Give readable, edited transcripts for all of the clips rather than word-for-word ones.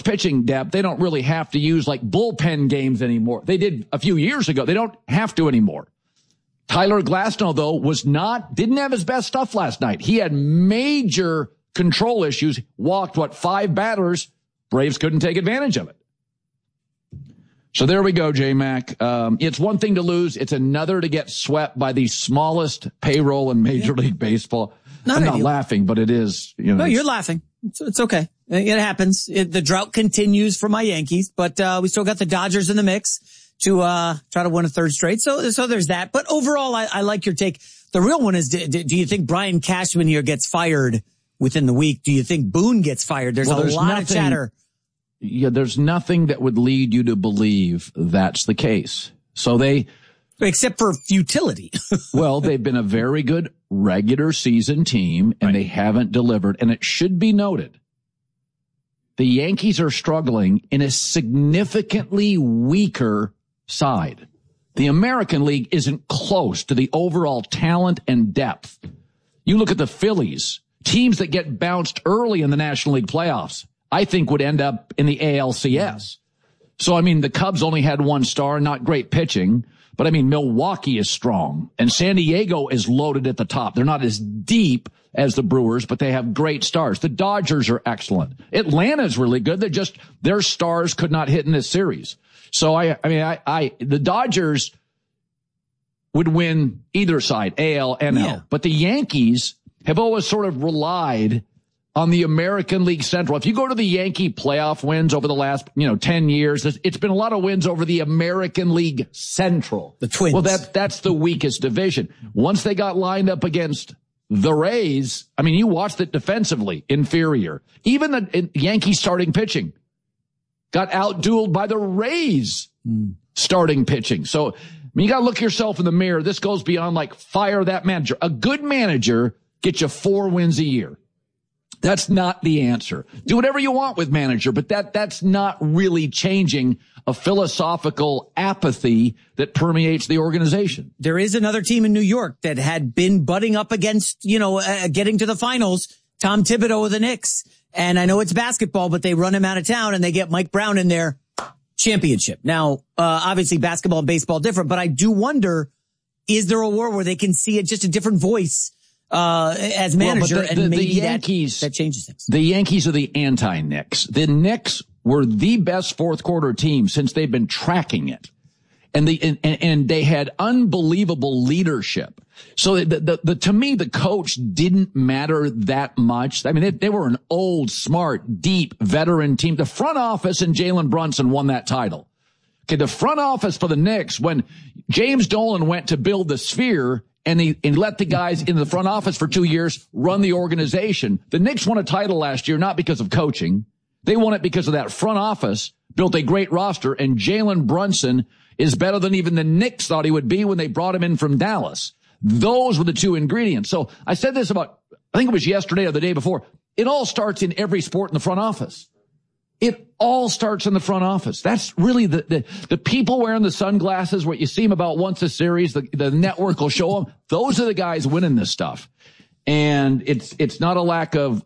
pitching depth, they don't really have to use like bullpen games anymore. They did a few years ago. They don't have to anymore. Tyler Glasnow, though, didn't have his best stuff last night. He had major control issues, walked, 5 batters. Braves couldn't take advantage of it. So there we go, J-Mac. It's one thing to lose. It's another to get swept by the smallest payroll in Major League Baseball. I'm not laughing, but it is. No, you're laughing. It's okay. It happens. The drought continues for my Yankees, but we still got the Dodgers in the mix to try to win a third straight. So there's that. But overall, I like your take. The real one is, do you think Brian Cashman here gets fired within the week? Do you think Boone gets fired? There's a lot of chatter. Yeah, there's nothing that would lead you to believe that's the case. So except for futility. Well, they've been a very good regular season team, and they haven't delivered. And it should be noted, the Yankees are struggling in a significantly weaker side. The American League isn't close to the overall talent and depth. You look at the Phillies, teams that get bounced early in the National League playoffs, I think would end up in the ALCS. So, the Cubs only had 1 star, not great pitching. But, Milwaukee is strong. And San Diego is loaded at the top. They're not as deep as the Brewers, but they have great stars. The Dodgers are excellent. Atlanta's really good. Their stars could not hit in this series. So, the Dodgers would win either side, AL, NL. Yeah. But the Yankees have always sort of relied on the American League Central. If you go to the Yankee playoff wins over the last, 10 years, it's been a lot of wins over the American League Central. The Twins. Well, that's the weakest division. Once they got lined up against the Rays, you watched it defensively, inferior. Even the Yankees starting pitching got outdueled by the Rays starting pitching. So, you got to look yourself in the mirror. This goes beyond fire that manager. A good manager gets you 4 wins a year. That's not the answer. Do whatever you want with manager, but that's not really changing a philosophical apathy that permeates the organization. There is another team in New York that had been butting up against, getting to the finals, Tom Thibodeau of the Knicks. And I know it's basketball, but they run him out of town and they get Mike Brown in their championship. Now, obviously basketball and baseball different, but I do wonder, is there a world where they can see it just a different voice as manager, and maybe the Yankees, that changes things. The Yankees are the anti-Knicks. The Knicks were the best fourth quarter team since they've been tracking it. And they had unbelievable leadership. So to me, the coach didn't matter that much. They were an old, smart, deep veteran team. The front office and Jalen Brunson won that title. Okay. The front office for the Knicks, when James Dolan went to build the Sphere, and he let the guys in the front office for 2 years run the organization. The Knicks won a title last year, not because of coaching. They won it because of that front office, built a great roster, and Jalen Brunson is better than even the Knicks thought he would be when they brought him in from Dallas. Those were the 2 ingredients. So I said this about, I think it was yesterday or the day before. It all starts in every sport in the front office. It all starts in the front office. That's really the people wearing the sunglasses, what you see them about once a series, the network will show them. Those are the guys winning this stuff. And it's not a lack of,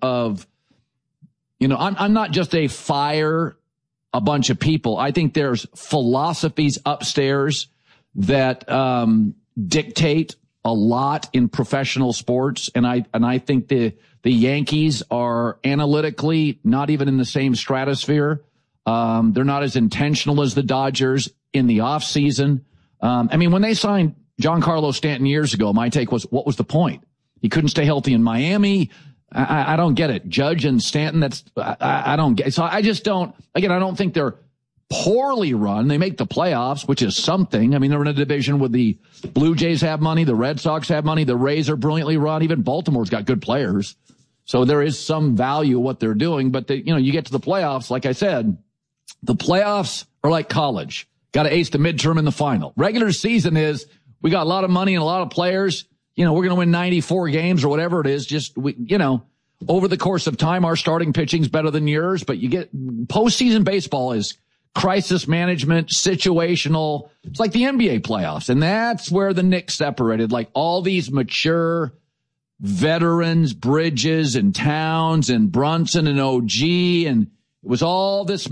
I'm not just fire a bunch of people. I think there's philosophies upstairs that, dictate a lot in professional sports. And I think the Yankees are analytically not even in the same stratosphere. They're not as intentional as the Dodgers in the off season. When they signed Giancarlo Stanton years ago, my take was, what was the point? He couldn't stay healthy in Miami. I don't get it. Judge and Stanton, I don't get it. So I just don't, again, I don't think they're poorly run. They make the playoffs, which is something. They're in a division where the Blue Jays have money, the Red Sox have money, the Rays are brilliantly run. Even Baltimore's got good players. So there is some value in what they're doing. But you get to the playoffs, like I said, the playoffs are like college. Got to ace the midterm and the final. Regular season is, we got a lot of money and a lot of players. We're going to win 94 games or whatever it is. Just, over the course of time, our starting pitching's better than yours. But you get postseason baseball is crisis management, situational. It's like the NBA playoffs. And that's where the Knicks separated. Like all these mature veterans, Bridges and Towns and Brunson and OG. And it was all this